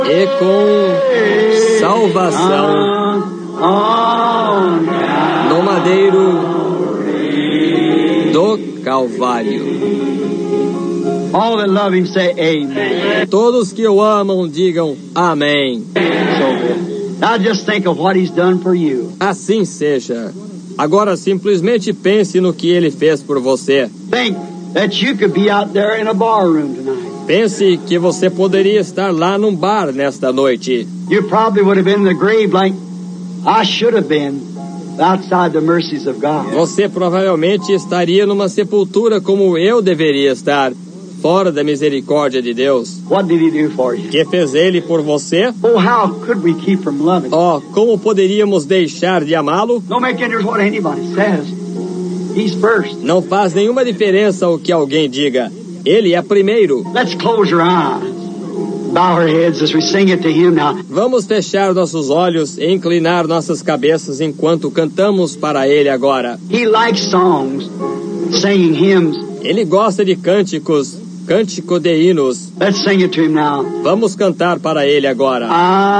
e com salvação no madeiro do Calvário. All that love him say amen. Todos que o amam digam amém. Now just think of what he's done for you. Assim seja. Agora simplesmente pense no que ele fez por você. Think that you could be out there in a bar room tonight. Pense que você poderia estar lá num bar nesta noite. You probably would have been in the grave like I should have been, outside the mercies of God. Você provavelmente estaria numa sepultura como eu deveria estar, fora da misericórdia de Deus. What did he do for you? Que fez ele por você? Oh, how could we keep from loving? Oh, como poderíamos deixar de amá-lo? Don't make any difference what anybody says. He's first. Não faz nenhuma diferença o que alguém diga. Ele é primeiro. Let's close our eyes. Bow our heads as we sing it to him now. Vamos fechar nossos olhos e inclinar nossas cabeças enquanto cantamos para ele agora. He likes songs, singing hymns. Ele gosta de cântico de hinos. Let's sing it to him now. Vamos cantar para ele agora.